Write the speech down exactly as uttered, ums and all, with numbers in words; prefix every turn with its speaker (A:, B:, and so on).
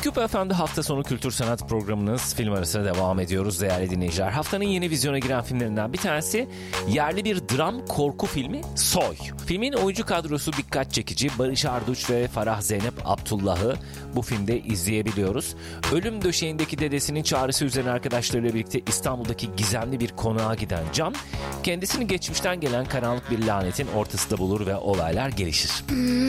A: Küp F M'de hafta sonu kültür sanat programınız film arasına devam ediyoruz değerli dinleyiciler. Haftanın yeni vizyona giren filmlerinden bir tanesi yerli bir dram korku filmi Soy. Filmin oyuncu kadrosu dikkat çekici. Barış Arduç ve Farah Zeynep Abdullah'ı bu filmde izleyebiliyoruz. Ölüm döşeğindeki dedesinin çağrısı üzerine arkadaşlarıyla birlikte İstanbul'daki gizemli bir konağa giden Can, kendisini geçmişten gelen karanlık bir lanetin ortasında bulur ve olaylar gelişir.